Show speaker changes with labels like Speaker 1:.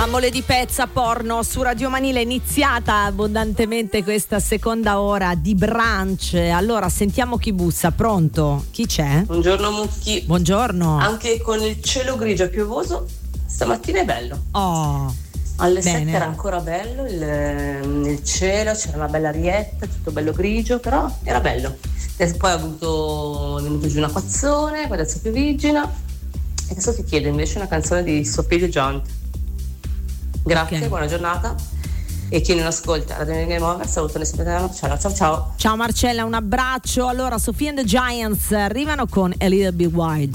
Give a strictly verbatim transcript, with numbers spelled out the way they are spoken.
Speaker 1: Mammole di pezza porno su Radio Manila, è iniziata abbondantemente questa seconda ora di brunch. Allora sentiamo chi bussa. Pronto? Chi c'è?
Speaker 2: Buongiorno Mucchi.
Speaker 1: Buongiorno.
Speaker 2: Anche con il cielo grigio e piovoso stamattina è bello.
Speaker 1: Oh,
Speaker 2: alle
Speaker 1: bene.
Speaker 2: sette era ancora bello il, il cielo, c'era una bella arietta, tutto bello grigio, però era bello. Adesso poi ha avuto, è venuto giù un acquazzone, poi adesso piovigina e adesso ti chiedo invece una canzone di Sophie de Jont. Grazie, okay. Buona giornata e chi non ascolta Radio Game Over saluto ciao ciao ciao.
Speaker 1: Ciao Marcella, un abbraccio. Allora Sophie and the Giants arrivano con A Little Bit Wild.